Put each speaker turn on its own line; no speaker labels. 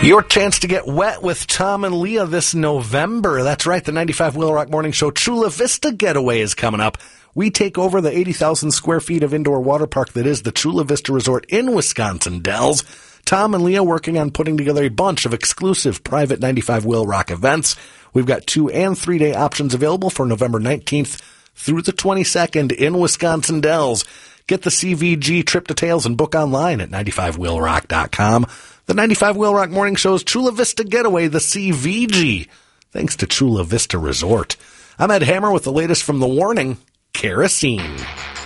Your chance to get wet with Tom and Leah this November. That's right, the 95 Wheel Rock Morning Show Chula Vista Getaway is coming up. We take over the 80,000 square feet of indoor water park that is the Chula Vista Resort in Wisconsin Dells. Tom and Leah working on putting together a bunch of exclusive private 95 Wheel Rock events. We've got 2 and 3 day options available for November 19th through the 22nd in Wisconsin Dells. Get the CVG trip details and book online at 95wheelrock.com. The 95 Wheel Rock Morning Show's Chula Vista Getaway, the CVG, thanks to Chula Vista Resort. I'm Ed Hammer with the latest from The Warning, Kerosene.